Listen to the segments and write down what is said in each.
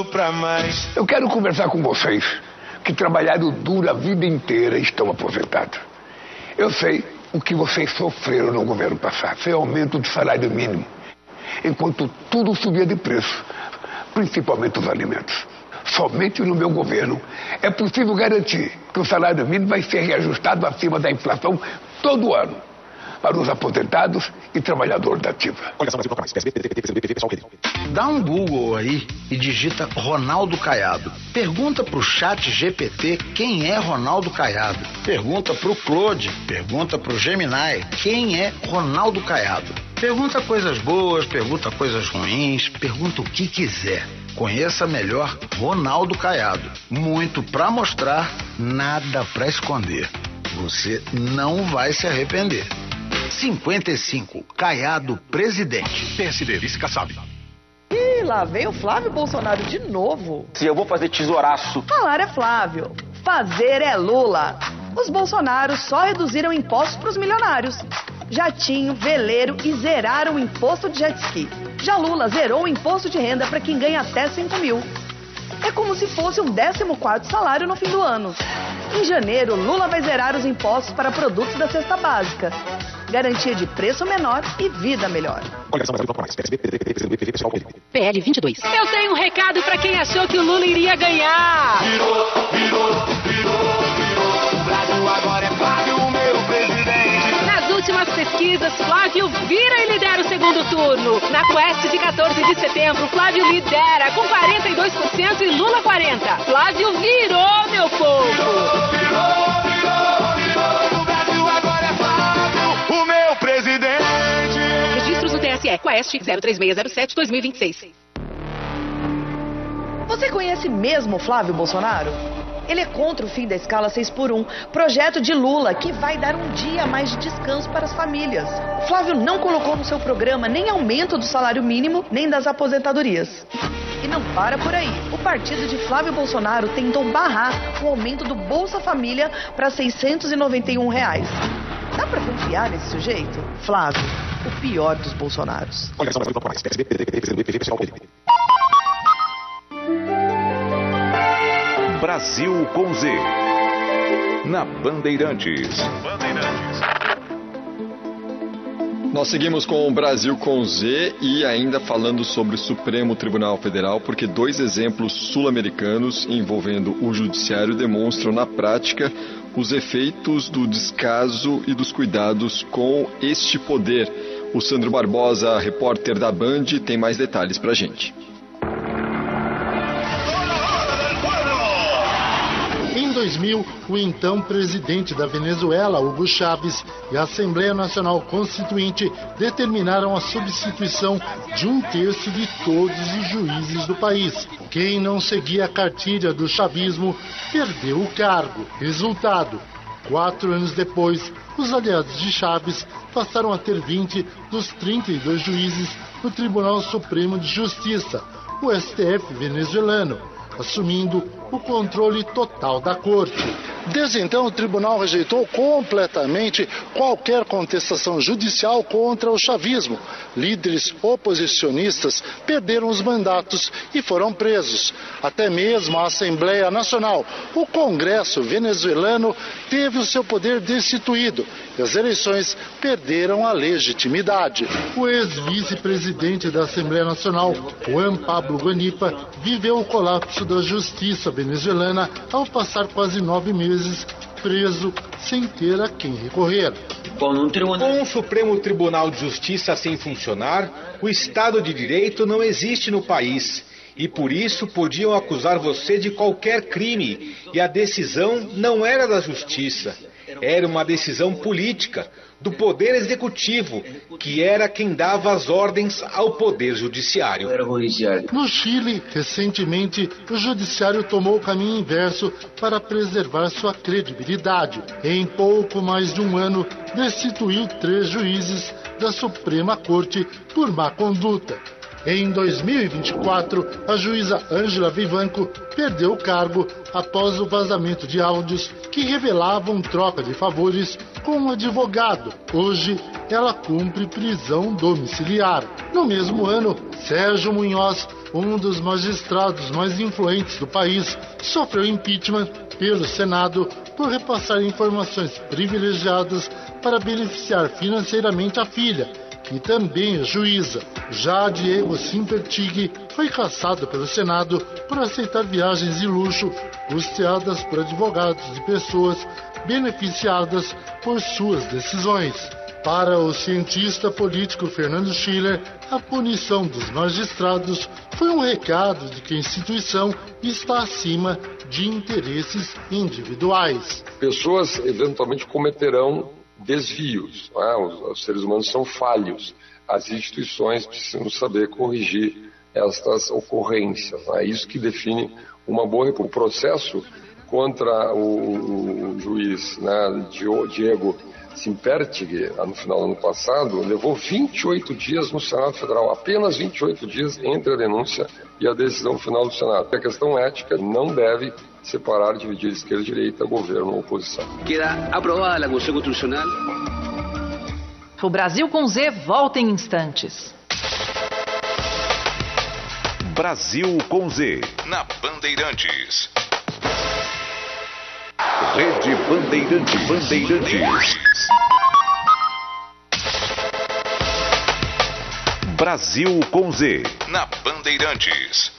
Eu quero conversar com vocês que trabalharam duro a vida inteira e estão aposentados. Eu sei o que vocês sofreram no governo passado, foi aumento do salário mínimo, enquanto tudo subia de preço, principalmente os alimentos. Somente no meu governo é possível garantir que o salário mínimo vai ser reajustado acima da inflação todo ano para os aposentados e trabalhadores da ativa. Dá um Google aí e digita Ronaldo Caiado. Pergunta pro chat GPT quem é Ronaldo Caiado. Pergunta pro Claude, pergunta pro Gemini quem é Ronaldo Caiado. Pergunta coisas boas, pergunta coisas ruins, pergunta o que quiser. Conheça melhor Ronaldo Caiado. Muito pra mostrar, nada pra esconder. Você não vai se arrepender. 55, Caiado presidente. PSD, vice-Kassab. Ih, lá vem o Flávio Bolsonaro de novo. Se eu vou fazer tesouraço. Falar é Flávio, fazer é Lula. Os Bolsonaros só reduziram impostos para os milionários. Jatinho, veleiro e zeraram o imposto de jet ski. Já Lula zerou o imposto de renda para quem ganha até 5 mil. É como se fosse um 14º salário no fim do ano. Em janeiro, Lula vai zerar os impostos para produtos da cesta básica. Garantia de preço menor e vida melhor. PL 22. Eu tenho um recado para quem achou que o Lula iria ganhar. Virou. O Brasil agora é Flávio, o meu presidente. Nas últimas pesquisas, Flávio vira e lidera o segundo turno. Na Quest de 14 de setembro, Flávio lidera com 42% e Lula 40%. Flávio virou, meu povo. Virou. O Brasil agora é Flávio, o meu presidente. Registros no TSE. Quest 03607-2026. Você conhece mesmo Flávio Bolsonaro? Ele é contra o fim da escala 6x1, projeto de Lula, que vai dar um dia a mais de descanso para as famílias. Flávio não colocou no seu programa nem aumento do salário mínimo, nem das aposentadorias. E não para por aí. O partido de Flávio Bolsonaro tentou barrar o aumento do Bolsa Família para R$ 691. Dá pra confiar nesse sujeito? Flávio, o pior dos Bolsonaros. Brasil com Z. Na Bandeirantes. Nós seguimos com o Brasil com Z e ainda falando sobre o Supremo Tribunal Federal, porque 2 exemplos sul-americanos envolvendo o judiciário demonstram na prática os efeitos do descaso e dos cuidados com este poder. O Sandro Barbosa, repórter da Band, tem mais detalhes pra gente. Em 2000, o então presidente da Venezuela, Hugo Chávez, e a Assembleia Nacional Constituinte determinaram a substituição de 1/3 de todos os juízes do país. Quem não seguia a cartilha do chavismo perdeu o cargo. Resultado: 4 anos depois, os aliados de Chávez passaram a ter 20 dos 32 juízes no Tribunal Supremo de Justiça, o STF venezuelano, assumindo o controle total da corte. Desde então, o tribunal rejeitou completamente qualquer contestação judicial contra o chavismo. Líderes oposicionistas perderam os mandatos e foram presos. Até mesmo a Assembleia Nacional, o Congresso venezuelano, teve o seu poder destituído e as eleições perderam a legitimidade. O ex-vice-presidente da Assembleia Nacional, Juan Pablo Guanipa, viveu o colapso da justiça venezuelana ao passar quase 9 meses preso sem ter a quem recorrer. Com um Supremo Tribunal de Justiça sem funcionar, o Estado de Direito não existe no país. E por isso podiam acusar você de qualquer crime. E a decisão não era da justiça. Era uma decisão política, do Poder Executivo, que era quem dava as ordens ao Poder Judiciário. No Chile, recentemente, o Judiciário tomou o caminho inverso para preservar sua credibilidade. Em pouco mais de um ano, destituiu 3 juízes da Suprema Corte por má conduta. Em 2024, a juíza Ângela Vivanco perdeu o cargo após o vazamento de áudios que revelavam troca de favores com um advogado. Hoje, ela cumpre prisão domiciliar. No mesmo ano, Sérgio Munhoz um dos magistrados mais influentes do país, sofreu impeachment pelo Senado por repassar informações privilegiadas para beneficiar financeiramente a filha, e também a juíza. Já Diego Simpertig foi cassado pelo Senado por aceitar viagens de luxo custeadas por advogados de pessoas beneficiadas por suas decisões. Para o cientista político Fernando Schiller, a punição dos magistrados foi um recado de que a instituição está acima de interesses individuais. Pessoas eventualmente cometerão desvios, né? Os seres humanos são falhos. As instituições precisam saber corrigir estas ocorrências. É isso que define uma boa... O processo contra o juiz, né, Diego Simpertig, no final do ano passado, levou 28 dias no Senado Federal, apenas 28 dias entre a denúncia e a decisão final do Senado. A questão ética não deve separar, dividir esquerda e direita, governo ou oposição. Queda aprovada a Constituição Constitucional. O Brasil com Z volta em instantes. Brasil com Z. Na Bandeirantes. Rede Bandeirantes. Brasil com Z. Na Bandeirantes.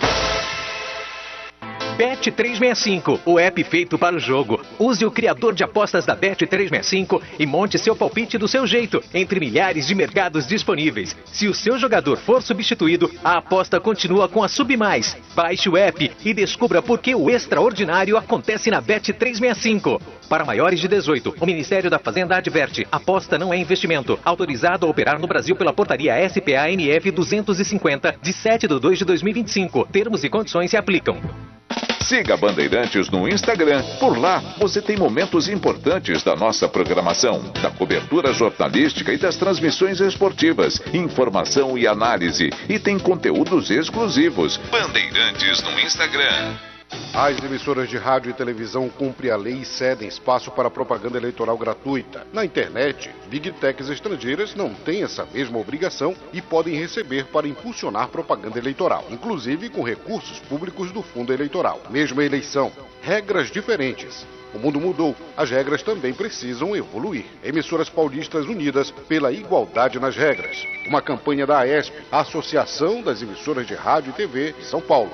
Bet365, o app feito para o jogo. Use o criador de apostas da Bet365 e monte seu palpite do seu jeito, entre milhares de mercados disponíveis. Se o seu jogador for substituído, a aposta continua com a Submais. Baixe o app e descubra por que o extraordinário acontece na Bet365. Para maiores de 18, o Ministério da Fazenda adverte: aposta não é investimento. Autorizado a operar no Brasil pela portaria SPA-NF 250, de 7/2/2025. Termos e condições se aplicam. Siga a Bandeirantes no Instagram. Por lá, você tem momentos importantes da nossa programação, da cobertura jornalística e das transmissões esportivas, informação e análise. E tem conteúdos exclusivos. Bandeirantes no Instagram. As emissoras de rádio e televisão cumprem a lei e cedem espaço para propaganda eleitoral gratuita. Na internet, Big Techs estrangeiras não têm essa mesma obrigação e podem receber para impulsionar propaganda eleitoral, inclusive com recursos públicos do fundo eleitoral. Mesma eleição, regras diferentes. O mundo mudou, as regras também precisam evoluir. Emissoras paulistas unidas pela igualdade nas regras. Uma campanha da AESP, a Associação das Emissoras de Rádio e TV de São Paulo.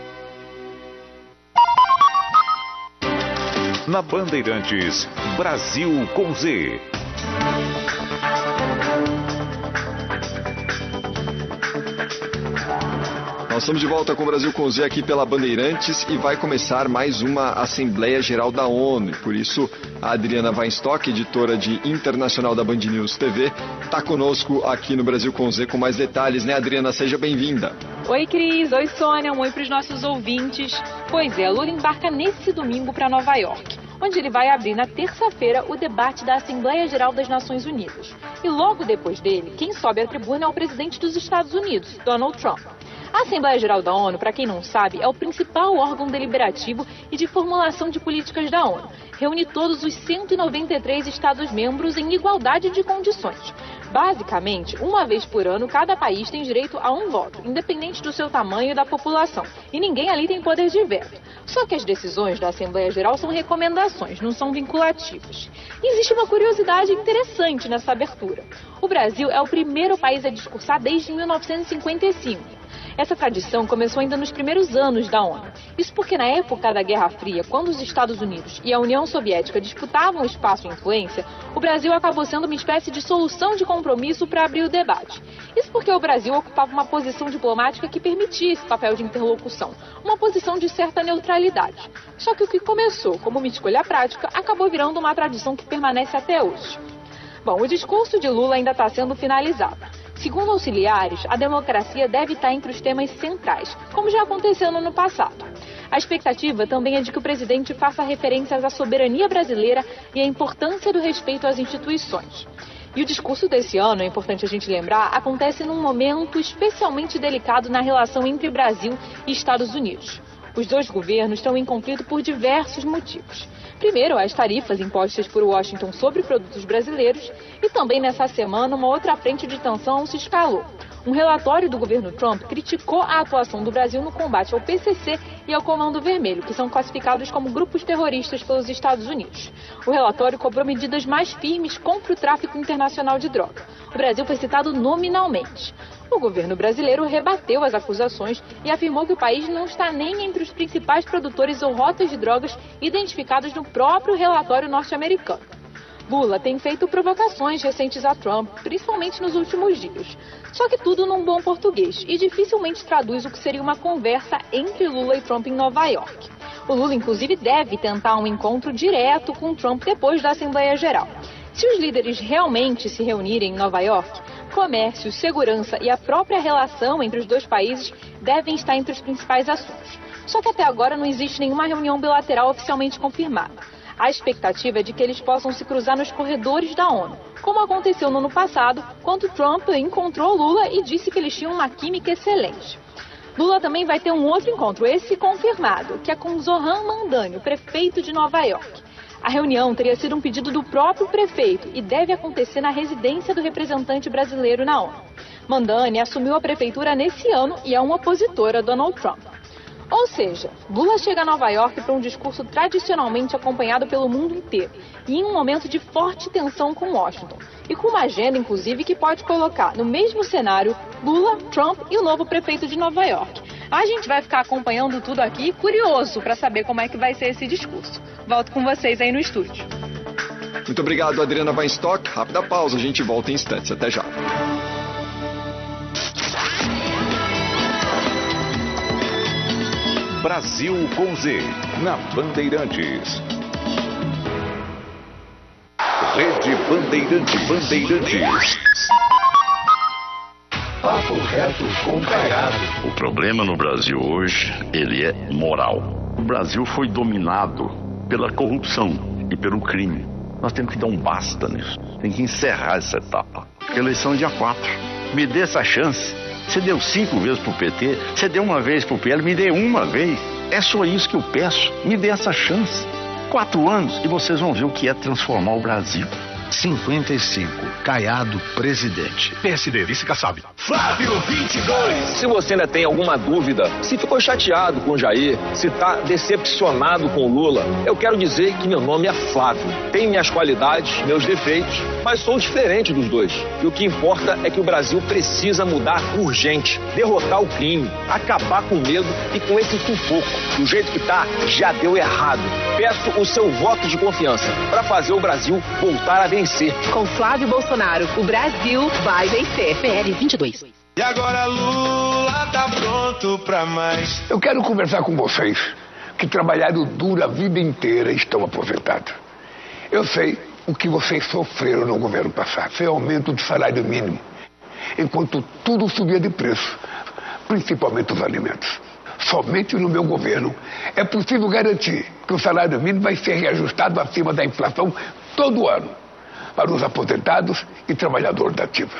Na Bandeirantes, Brasil com Z. Nós estamos de volta com o Brasil com Z aqui pela Bandeirantes e vai começar mais uma Assembleia Geral da ONU. Por isso, a Adriana Weinstock, editora de Internacional da Band News TV, está conosco aqui no Brasil com Z com mais detalhes, né, Adriana? Seja bem-vinda. Oi, Cris. Oi, Sônia. Um oi para os nossos ouvintes. Pois é, Lula embarca nesse domingo para Nova York, onde ele vai abrir na terça-feira o debate da Assembleia Geral das Nações Unidas. E logo depois dele, quem sobe à tribuna é o presidente dos Estados Unidos, Donald Trump. A Assembleia Geral da ONU, para quem não sabe, é o principal órgão deliberativo e de formulação de políticas da ONU. Reúne todos os 193 Estados-membros em igualdade de condições. Basicamente, uma vez por ano, cada país tem direito a um voto, independente do seu tamanho e da população. E ninguém ali tem poder de veto. Só que as decisões da Assembleia Geral são recomendações, não são vinculativas. E existe uma curiosidade interessante nessa abertura. O Brasil é o primeiro país a discursar desde 1955. Essa tradição começou ainda nos primeiros anos da ONU. Isso porque na época da Guerra Fria, quando os Estados Unidos e a União Soviética disputavam espaço e influência, o Brasil acabou sendo uma espécie de solução de compromisso para abrir o debate. Isso porque o Brasil ocupava uma posição diplomática que permitia esse papel de interlocução, uma posição de certa neutralidade. Só que o que começou como uma escolha prática acabou virando uma tradição que permanece até hoje. Bom, o discurso de Lula ainda está sendo finalizado. Segundo auxiliares, a democracia deve estar entre os temas centrais, como já aconteceu no ano passado. A expectativa também é de que o presidente faça referências à soberania brasileira e à importância do respeito às instituições. E o discurso desse ano, é importante a gente lembrar, acontece num momento especialmente delicado na relação entre Brasil e Estados Unidos. Os dois governos estão em conflito por diversos motivos. Primeiro, as tarifas impostas por Washington sobre produtos brasileiros e também nessa semana uma outra frente de tensão se escalou. Um relatório do governo Trump criticou a atuação do Brasil no combate ao PCC e ao Comando Vermelho, que são classificados como grupos terroristas pelos Estados Unidos. O relatório cobrou medidas mais firmes contra o tráfico internacional de droga. O Brasil foi citado nominalmente. O governo brasileiro rebateu as acusações e afirmou que o país não está nem entre os principais produtores ou rotas de drogas identificados no próprio relatório norte-americano. Lula tem feito provocações recentes a Trump, principalmente nos últimos dias. Só que tudo num bom português e dificilmente traduz o que seria uma conversa entre Lula e Trump em Nova York. O Lula, inclusive, deve tentar um encontro direto com Trump depois da Assembleia Geral. Se os líderes realmente se reunirem em Nova York, comércio, segurança e a própria relação entre os dois países devem estar entre os principais assuntos. Só que até agora não existe nenhuma reunião bilateral oficialmente confirmada. A expectativa é de que eles possam se cruzar nos corredores da ONU, como aconteceu no ano passado, quando Trump encontrou Lula e disse que eles tinham uma química excelente. Lula também vai ter um outro encontro, esse confirmado, que é com Zohran Mamdani, o prefeito de Nova York. A reunião teria sido um pedido do próprio prefeito e deve acontecer na residência do representante brasileiro na ONU. Mamdani assumiu a prefeitura nesse ano e é uma opositora a Donald Trump. Ou seja, Lula chega a Nova York para um discurso tradicionalmente acompanhado pelo mundo inteiro e em um momento de forte tensão com Washington e com uma agenda, inclusive, que pode colocar no mesmo cenário Lula, Trump e o novo prefeito de Nova York. A gente vai ficar acompanhando tudo aqui, curioso para saber como é que vai ser esse discurso. Volto com vocês aí no estúdio. Muito obrigado, Adriana Weinstock. Rápida pausa, a gente volta em instantes. Até já. Brasil com Z, na Bandeirantes. Rede Bandeirantes. Papo reto com Caiado. O problema no Brasil hoje, ele é moral. O Brasil foi dominado pela corrupção e pelo crime. Nós temos que dar um basta nisso. Tem que encerrar essa etapa. Eleição dia 4. Me dê essa chance. Você deu 5 vezes pro PT, você deu uma vez pro PL, me dê uma vez. É só isso que eu peço. Me dê essa chance. 4 anos e vocês vão ver o que é transformar o Brasil. 55. Caiado, presidente. PSD, vice-Kassab. Flávio 22. Se você ainda tem alguma dúvida, se ficou chateado com o Jair, se está decepcionado com o Lula, eu quero dizer que meu nome é Flávio. Tenho minhas qualidades, meus defeitos, mas sou diferente dos dois. E o que importa é que o Brasil precisa mudar urgente, derrotar o crime, acabar com o medo e com esse sufoco. Do jeito que tá, já deu errado. Peço o seu voto de confiança para fazer o Brasil voltar a vencer. Com Flávio Bolsonaro, o Brasil vai vencer. PL 22. E agora Lula tá pronto pra mais. Eu quero conversar com vocês que trabalharam duro a vida inteira e estão aposentados. Eu sei o que vocês sofreram no governo passado. Foi aumento do salário mínimo, enquanto tudo subia de preço, principalmente os alimentos. Somente no meu governo é possível garantir que o salário mínimo vai ser reajustado acima da inflação todo ano para os aposentados e trabalhadores da ativa.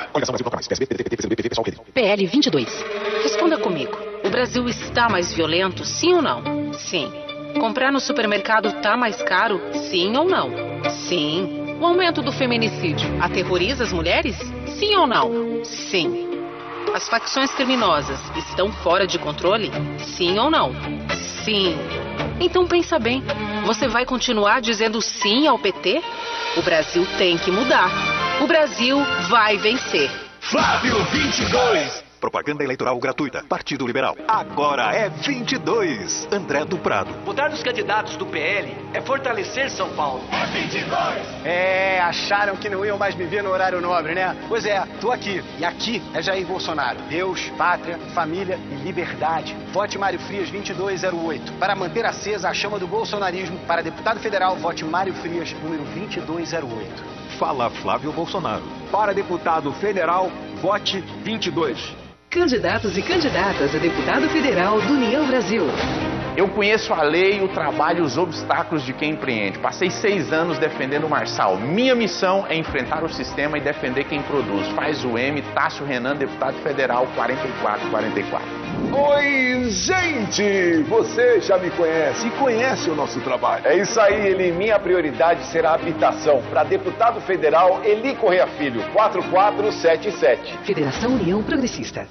PL 22. Responda comigo. O Brasil está mais violento, sim ou não? Sim. Comprar no supermercado está mais caro, sim ou não? Sim. O aumento do feminicídio aterroriza as mulheres? Sim ou não? Sim. As facções criminosas estão fora de controle? Sim ou não? Sim. Então pensa bem, você vai continuar dizendo sim ao PT? O Brasil tem que mudar. O Brasil vai vencer. Flávio 22. Propaganda eleitoral gratuita. Partido Liberal. Agora é 22. André do Prado. Votar nos candidatos do PL é fortalecer São Paulo. É 22. Acharam que não iam mais me ver no horário nobre, né? Pois é, tô aqui. E aqui é Jair Bolsonaro. Deus, pátria, família e liberdade. Vote Mário Frias 2208. Para manter acesa a chama do bolsonarismo, para deputado federal, vote Mário Frias, número 2208. Fala Flávio Bolsonaro. Para deputado federal, vote 22. Candidatos e candidatas a deputado federal do União Brasil. Eu conheço a lei, o trabalho e os obstáculos de quem empreende. Passei 6 anos defendendo o Marçal. Minha missão é enfrentar o sistema e defender quem produz. Faz o M, Tássio Renan, deputado federal 4444. Oi, gente! Você já me conhece e conhece o nosso trabalho. É isso aí, Eli. Minha prioridade será a habitação. Para deputado federal, Eli Correia Filho, 4477. Federação União Progressista.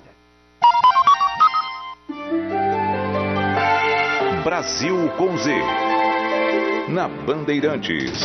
Brasil com Z. Na Bandeirantes.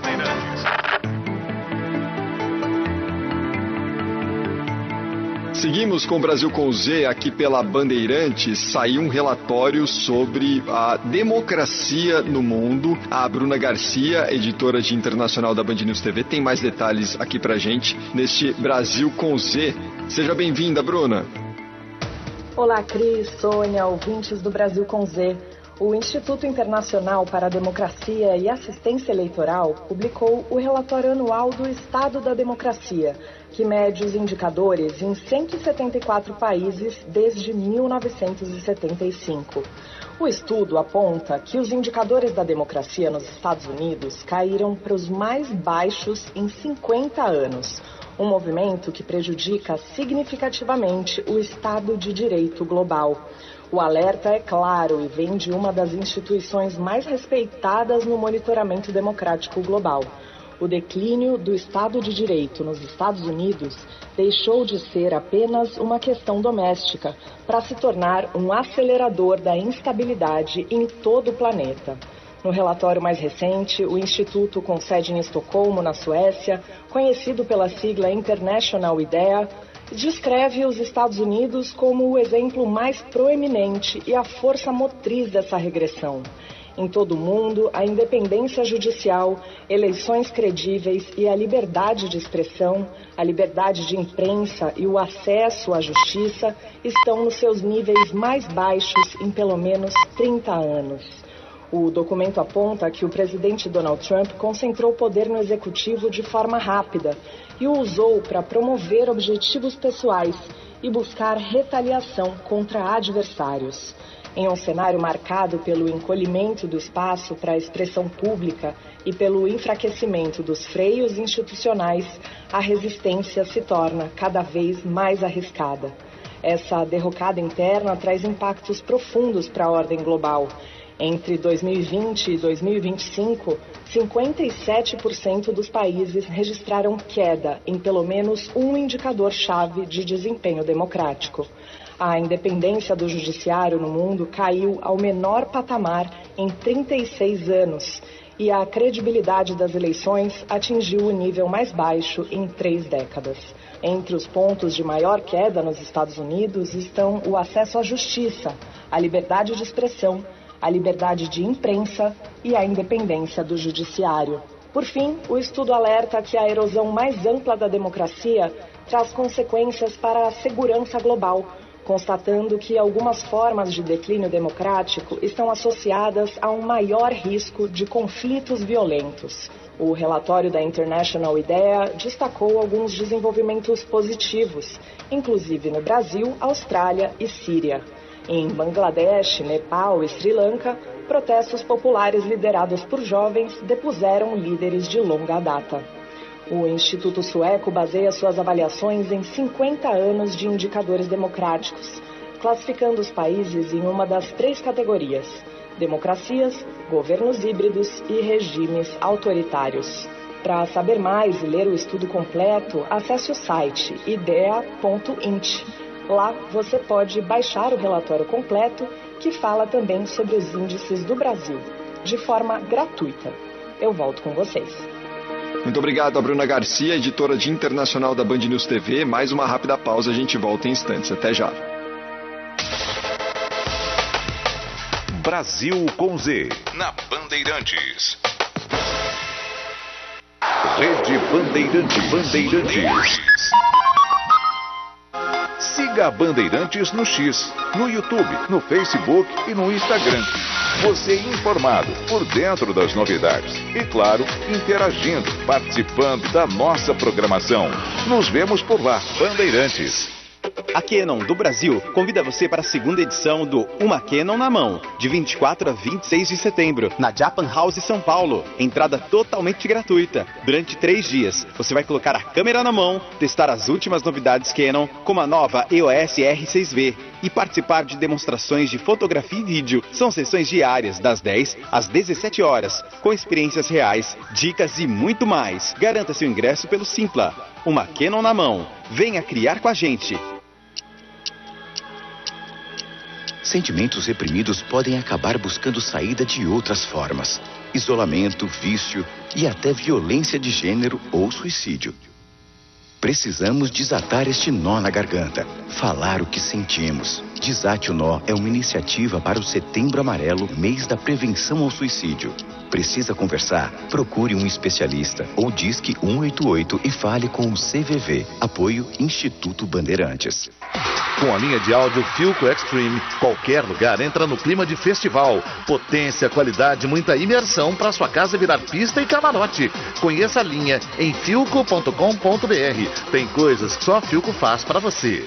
Seguimos com o Brasil com Z aqui pela Bandeirantes. Saiu um relatório sobre a democracia no mundo. A Bruna Garcia, editora de internacional da Band News TV, tem mais detalhes aqui pra gente neste Brasil com Z. Seja bem-vinda, Bruna. Olá, Cris, Sônia, ouvintes do Brasil com Z. O Instituto Internacional para a Democracia e Assistência Eleitoral publicou o relatório anual do Estado da Democracia, que mede os indicadores em 174 países desde 1975. O estudo aponta que os indicadores da democracia nos Estados Unidos caíram para os mais baixos em 50 anos, um movimento que prejudica significativamente o Estado de Direito global. O alerta é claro e vem de uma das instituições mais respeitadas no monitoramento democrático global. O declínio do Estado de Direito nos Estados Unidos deixou de ser apenas uma questão doméstica para se tornar um acelerador da instabilidade em todo o planeta. No relatório mais recente, o Instituto, com sede em Estocolmo, na Suécia, conhecido pela sigla International IDEA, descreve os Estados Unidos como o exemplo mais proeminente e a força motriz dessa regressão. Em todo o mundo, a independência judicial, eleições credíveis e a liberdade de expressão, a liberdade de imprensa e o acesso à justiça estão nos seus níveis mais baixos em pelo menos 30 anos. O documento aponta que o presidente Donald Trump concentrou o poder no executivo de forma rápida e o usou para promover objetivos pessoais e buscar retaliação contra adversários. Em um cenário marcado pelo encolhimento do espaço para a expressão pública e pelo enfraquecimento dos freios institucionais, a resistência se torna cada vez mais arriscada. Essa derrocada interna traz impactos profundos para a ordem global. Entre 2020 e 2025, 57% dos países registraram queda em pelo menos um indicador-chave de desempenho democrático. A independência do judiciário no mundo caiu ao menor patamar em 36 anos e a credibilidade das eleições atingiu o nível mais baixo em 3 décadas. Entre os pontos de maior queda nos Estados Unidos estão o acesso à justiça, a liberdade de expressão, a liberdade de imprensa e a independência do judiciário. Por fim, o estudo alerta que a erosão mais ampla da democracia traz consequências para a segurança global, constatando que algumas formas de declínio democrático estão associadas a um maior risco de conflitos violentos. O relatório da International IDEA destacou alguns desenvolvimentos positivos, inclusive no Brasil, Austrália e Síria. Em Bangladesh, Nepal e Sri Lanka, protestos populares liderados por jovens depuseram líderes de longa data. O Instituto Sueco baseia suas avaliações em 50 anos de indicadores democráticos, classificando os países em uma das 3 categorias: democracias, governos híbridos e regimes autoritários. Para saber mais e ler o estudo completo, acesse o site idea.int. Lá você pode baixar o relatório completo, que fala também sobre os índices do Brasil, de forma gratuita. Eu volto com vocês. Muito obrigado a Bruna Garcia, editora de internacional da Band News TV. Mais uma rápida pausa, a gente volta em instantes. Até já. Brasil com Z, na Bandeirantes. Rede Bandeirantes. Siga a Bandeirantes no X, no YouTube, no Facebook e no Instagram. Você informado, por dentro das novidades. E claro, interagindo, participando da nossa programação. Nos vemos por lá, Bandeirantes. A Canon do Brasil convida você para a segunda edição do Uma Canon na Mão, de 24 a 26 de setembro, na Japan House São Paulo. Entrada totalmente gratuita. Durante 3 dias, você vai colocar a câmera na mão, testar as últimas novidades Canon, como a nova EOS R6V, e participar de demonstrações de fotografia e vídeo. São sessões diárias, das 10 às 17 horas, com experiências reais, dicas e muito mais. Garanta seu ingresso pelo Simpla. Uma Canon na Mão. Venha criar com a gente. Sentimentos reprimidos podem acabar buscando saída de outras formas. Isolamento, vício e até violência de gênero ou suicídio. Precisamos desatar este nó na garganta. Falar o que sentimos. Desate o Nó é uma iniciativa para o Setembro Amarelo, mês da prevenção ao suicídio. Precisa conversar? Procure um especialista ou disque 188 e fale com o CVV. Apoio Instituto Bandeirantes. Com a linha de áudio Philco Extreme, qualquer lugar entra no clima de festival. Potência, qualidade, muita imersão para sua casa virar pista e camarote. Conheça a linha em philco.com.br. Tem coisas que só a Philco faz para você.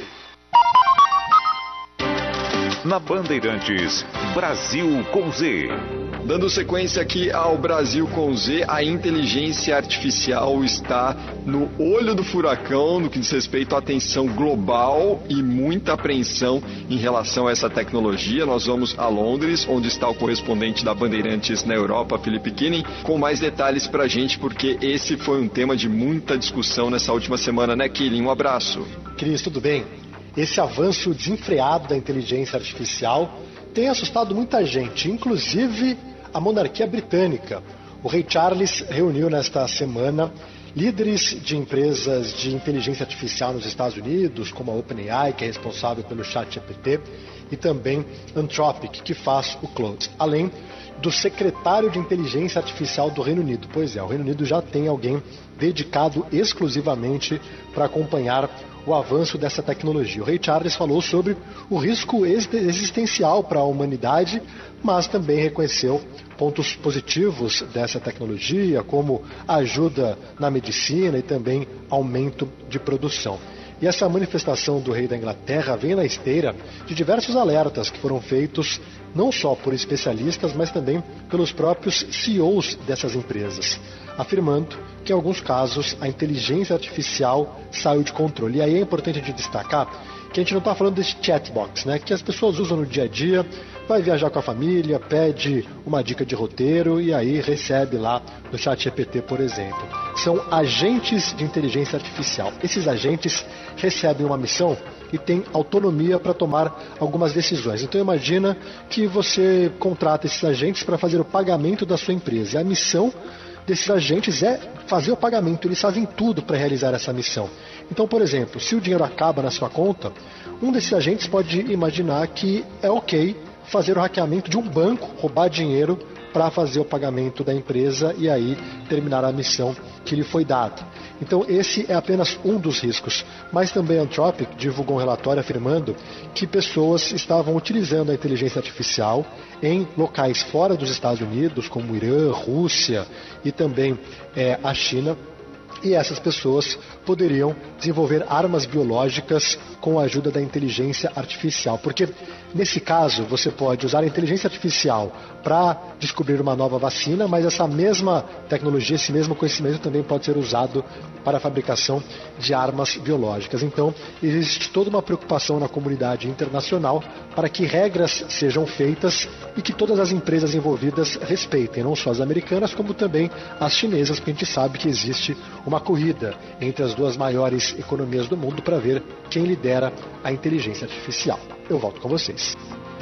Na Bandeirantes, Brasil com Z. Dando sequência aqui ao Brasil com Z, a inteligência artificial está no olho do furacão no que diz respeito à atenção global e muita apreensão em relação a essa tecnologia. Nós vamos a Londres, onde está o correspondente da Bandeirantes na Europa, Felipe Killing, com mais detalhes pra gente, porque esse foi um tema de muita discussão nessa última semana, né, Killing? Um abraço. Cris, tudo bem? Esse avanço desenfreado da inteligência artificial tem assustado muita gente, inclusive a monarquia britânica. O rei Charles reuniu nesta semana líderes de empresas de inteligência artificial nos Estados Unidos, como a OpenAI, que é responsável pelo ChatGPT, e também Anthropic, que faz o Claude, além do secretário de inteligência artificial do Reino Unido. Pois é, o Reino Unido já tem alguém dedicado exclusivamente para acompanhar o avanço dessa tecnologia. O rei Charles falou sobre o risco existencial para a humanidade, mas também reconheceu pontos positivos dessa tecnologia, como ajuda na medicina e também aumento de produção. E essa manifestação do rei da Inglaterra vem na esteira de diversos alertas que foram feitos não só por especialistas, mas também pelos próprios CEOs dessas empresas, afirmando que em alguns casos a inteligência artificial saiu de controle. E aí é importante de destacar que a gente não está falando desse chatbox, né, que as pessoas usam no dia a dia, vai viajar com a família, pede uma dica de roteiro e aí recebe lá no ChatGPT, por exemplo. São agentes de inteligência artificial. Esses agentes recebem uma missão e têm autonomia para tomar algumas decisões. Então imagina que você contrata esses agentes para fazer o pagamento da sua empresa. E a missão desses agentes é fazer o pagamento, eles fazem tudo para realizar essa missão. Então, por exemplo, se o dinheiro acaba na sua conta, um desses agentes pode imaginar que é ok fazer o hackeamento de um banco, roubar dinheiro para fazer o pagamento da empresa e aí terminar a missão que lhe foi dada. Então esse é apenas um dos riscos, mas também a Anthropic divulgou um relatório afirmando que pessoas estavam utilizando a inteligência artificial em locais fora dos Estados Unidos, como o Irã, Rússia e também a China, e essas pessoas poderiam desenvolver armas biológicas com a ajuda da inteligência artificial. Porque, nesse caso, você pode usar a inteligência artificial para descobrir uma nova vacina, mas essa mesma tecnologia, esse mesmo conhecimento também pode ser usado para a fabricação de armas biológicas. Então, existe toda uma preocupação na comunidade internacional para que regras sejam feitas e que todas as empresas envolvidas respeitem, não só as americanas, como também as chinesas, porque a gente sabe que existe uma corrida entre as duas maiores economias do mundo para ver quem lidera a inteligência artificial. Eu volto com vocês.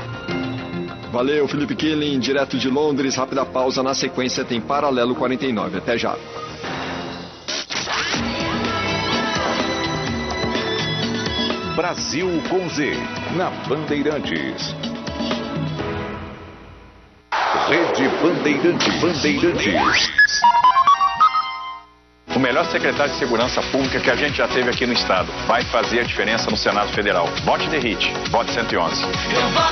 Valeu, Felipe Killing, direto de Londres. Rápida pausa, na sequência tem Paralelo 49. Até já. Brasil com Z, na Bandeirantes. Rede Bandeirantes. O melhor secretário de Segurança Pública que a gente já teve aqui no Estado. Vai fazer a diferença no Senado Federal. Vote The Hit. Vote 111.